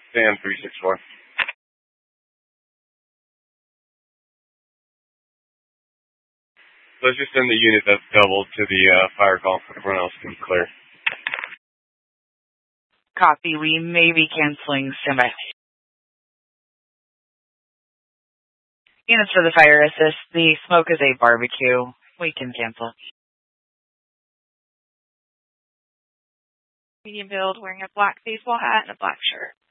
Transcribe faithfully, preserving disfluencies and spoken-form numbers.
Sam three six four. Let's just send the unit that's doubled to the uh, fire call. Everyone else can clear. Copy. We may be canceling standby. Units for the fire assist. The smoke is a barbecue. We can cancel. Medium build, wearing a black baseball hat and a black shirt.